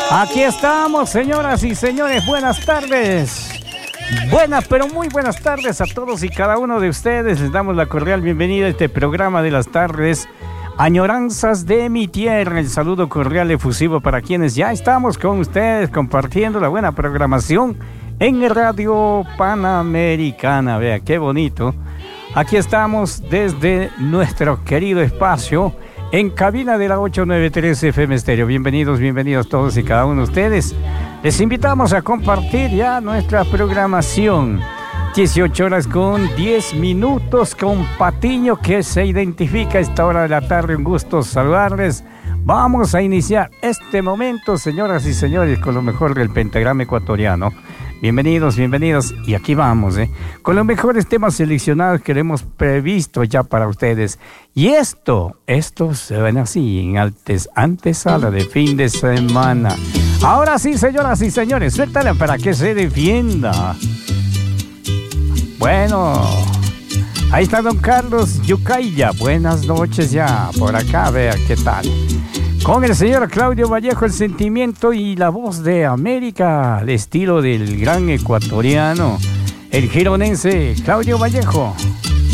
Aquí estamos, señoras y señores, buenas tardes. Buenas, pero muy buenas tardes a todos y cada uno de ustedes. Les damos la cordial bienvenida a este programa de las tardes, Añoranzas de mi tierra. El saludo cordial efusivo para quienes ya estamos con ustedes compartiendo la buena programación en Radio Panamericana. Vea, qué bonito. Aquí estamos desde nuestro querido espacio en cabina de la 893 FM Stereo. Bienvenidos todos y cada uno de ustedes. Les invitamos a compartir ya nuestra programación. 18 horas con 10 minutos con Patiño, que se identifica a esta hora de la tarde. Un gusto saludarles. Vamos a iniciar este momento, señoras y señores, con lo mejor del pentagrama ecuatoriano. Bienvenidos, y aquí vamos, con los mejores temas seleccionados que hemos previsto ya para ustedes. Y esto suena así, en antesala de fin de semana. Ahora sí, señoras y señores, suéltala para que se defienda. Bueno, ahí está don Carlos Yucaya. Buenas noches ya, por acá, vea qué tal. Con el señor Claudio Vallejo, el sentimiento y la voz de América, al estilo del gran ecuatoriano, el gironense Claudio Vallejo.